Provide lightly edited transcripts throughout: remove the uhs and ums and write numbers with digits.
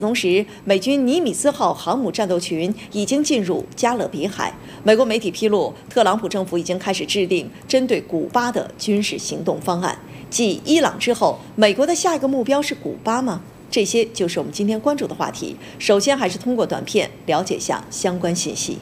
同时，美军尼米兹号航母战斗群已经进入加勒比海。美国媒体披露，特朗普政府已经开始制定针对古巴的军事行动方案。继伊朗之后，美国的下一个目标是古巴吗？这些就是我们今天关注的话题。首先，还是通过短片了解下相关信息。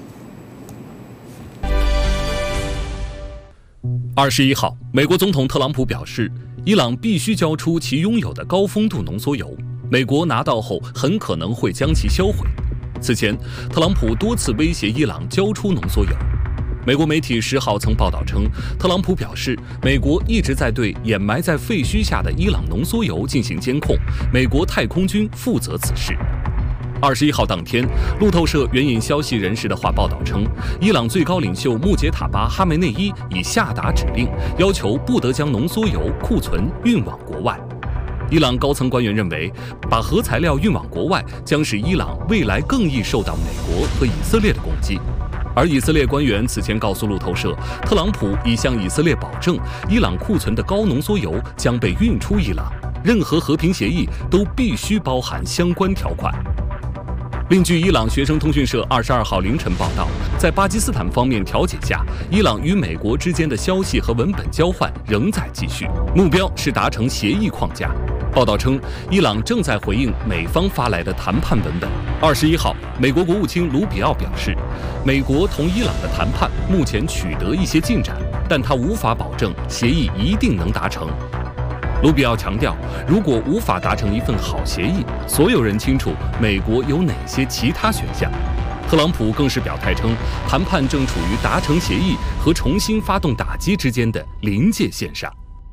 21号，美国总统特朗普表示，伊朗必须交出其拥有的高丰度浓缩铀。美国拿到后很可能会将其销毁。此前，特朗普多次威胁伊朗交出浓缩铀。美国媒体10号曾报道称，特朗普表示，美国一直在对掩埋在废墟下的伊朗浓缩铀进行监控，美国太空军负责此事。21号当天，路透社援引消息人士的话报道称，伊朗最高领袖穆杰塔巴·哈梅内伊已下达指令，要求不得将浓缩铀库存运往国外。伊朗高层官员认为，把核材料运往国外将使伊朗未来更易受到美国和以色列的攻击。而以色列官员此前告诉路透社，特朗普已向以色列保证，伊朗库存的高浓缩铀将被运出伊朗，任何和平协议都必须包含相关条款。另据伊朗学生通讯社22号凌晨报道，在巴基斯坦方面调解下，伊朗与美国之间的消息和文本交换仍在继续，目标是达成协议框架。报道称，伊朗正在回应美方发来的谈判文本。21号，美国国务卿卢比奥表示，美国同伊朗的谈判目前取得一些进展，但他无法保证协议一定能达成。卢比奥强调，如果无法达成一份好协议，所有人清楚美国有哪些其他选项。特朗普更是表态称，谈判正处于达成协议和重新发动打击之间的临界线上。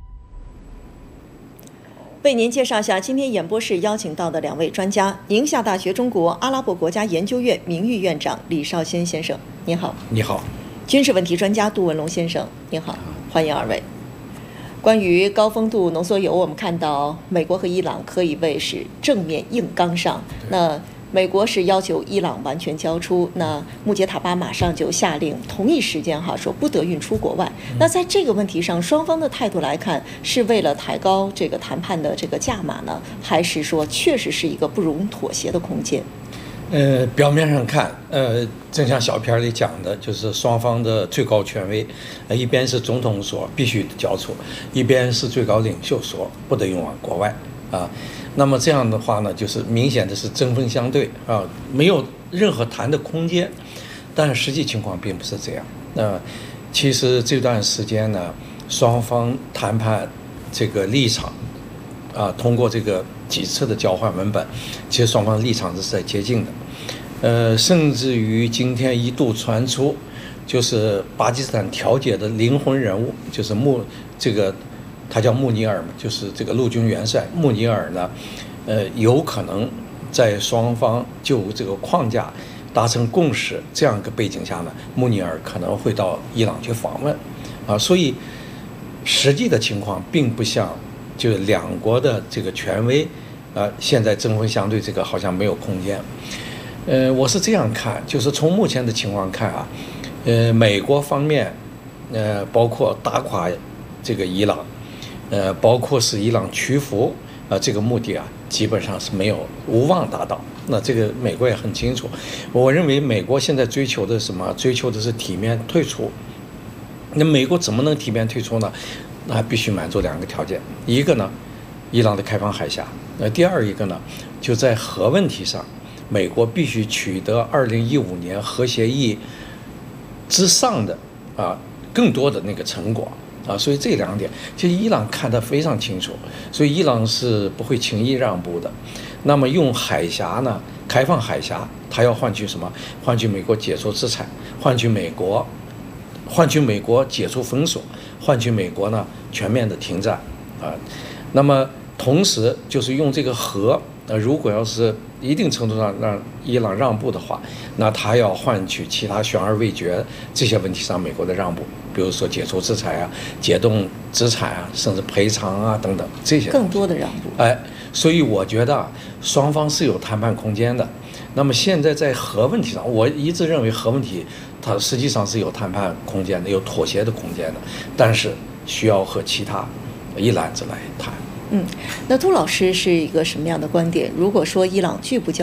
为您介绍下今天演播室邀请到的2位专家：宁夏大学中国阿拉伯国家研究院名誉院长李绍先先生，您好； 你好； 军事问题专家杜文龙先生，您好，欢迎2位。关于高丰度浓缩铀，我们看到美国和伊朗可以谓是正面硬刚上。那美国是要求伊朗完全交出，那穆杰塔巴马上就下令同一时间说不得运出国外。那在这个问题上，双方的态度来看，是为了抬高这个谈判的这个价码呢，还是说确实是一个不容妥协的空间？ 表面上看，正像小片里讲的，就是双方的最高权威，一边是总统说必须交出，一边是最高领袖说不得运往国外啊。那么这样的话呢，就是明显的是针锋相对啊，没有任何谈的空间。但是实际情况并不是这样。其实这段时间呢，双方谈判这个立场啊，通过这个几次的交换文本，其实双方立场是在接近的。甚至于今天一度传出，就是巴基斯坦调解的灵魂人物，就是他叫穆尼尔嘛，就是这个陆军元帅穆尼尔呢，有可能在双方就这个框架达成共识这样一个背景下呢，穆尼尔可能会到伊朗去访问，啊，所以实际的情况并不像就是两国的这个权威，现在针锋相对，这个好像没有空间。我是这样看，就是从目前的情况看啊，美国方面，包括打垮这个伊朗，包括使伊朗屈服，这个目的啊，基本上是无望达到。那这个美国也很清楚。我认为美国现在追求的什么？追求的是体面退出。那美国怎么能体面退出呢？那必须满足2个条件，一个呢，伊朗的开放海峡；第二一个呢，就在核问题上，美国必须取得2015年核协议之上的更多的那个成果啊。所以这2点，其实伊朗看得非常清楚，所以伊朗是不会轻易让步的。那么用海峡呢，开放海峡，它要换取什么？换取美国解除制裁，换取美国解除封锁，换取美国呢全面的停战啊。那么同时就是用这个核，如果要是一定程度上让伊朗让步的话，那他要换取其他悬而未决这些问题上美国的让步，比如说解除制裁啊、解冻资产啊，甚至赔偿啊等等这些更多的让步。 所以我觉得双方是有谈判空间的。那么现在在核问题上，我一直认为核问题它实际上是有谈判空间的，有妥协的空间的，但是需要和其他一揽子来谈。 那杜老师是一个什么样的观点？如果说伊朗拒不交